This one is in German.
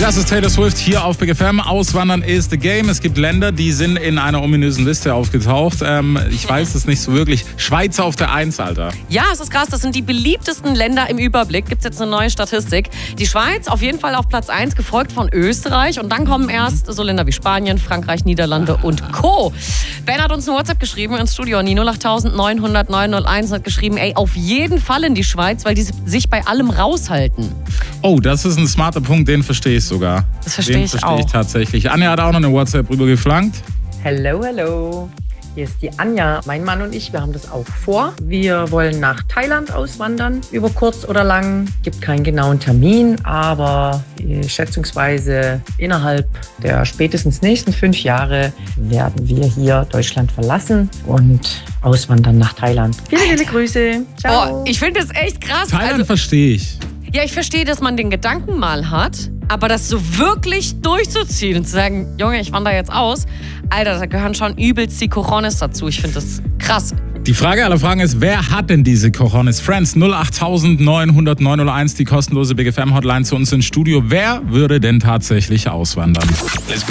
Das ist Taylor Swift hier auf Big FM. Auswandern is the game. Es gibt Länder, die sind in einer ominösen Liste aufgetaucht. Ich weiß es nicht so wirklich. Schweiz auf der 1, Alter. Ja, es ist krass. Das sind die beliebtesten Länder im Überblick. Gibt es jetzt eine neue Statistik. Die Schweiz auf jeden Fall auf Platz 1, gefolgt von Österreich. Und dann kommen erst so Länder wie Spanien, Frankreich, Niederlande und Co. Ben hat uns eine WhatsApp geschrieben ins Studio an die 08000 900 901 und hat geschrieben, auf jeden Fall in die Schweiz, weil die sich bei allem raushalten. Oh, das ist ein smarter Punkt, den verstehe ich sogar. Das verstehe ich auch. Den verstehe ich tatsächlich. Anja hat auch noch eine WhatsApp rübergeflankt. Hello, hello. Hier ist die Anja. Mein Mann und ich, wir haben das auch vor. Wir wollen nach Thailand auswandern, über kurz oder lang. Gibt keinen genauen Termin, aber schätzungsweise innerhalb der spätestens nächsten 5 Jahre werden wir hier Deutschland verlassen und auswandern nach Thailand. Viele, viele Grüße. Ciao. Oh, ich finde das echt krass. Thailand verstehe ich. Ja, ich verstehe, dass man den Gedanken mal hat, aber das so wirklich durchzuziehen und zu sagen, Junge, ich wandere jetzt aus, Alter, da gehören schon übelst die Cojones dazu. Ich finde das krass. Die Frage aller Fragen ist, wer hat denn diese Cojones? Friends, 08000 900 901, die kostenlose Big FM Hotline zu uns ins Studio. Wer würde denn tatsächlich auswandern? Let's go.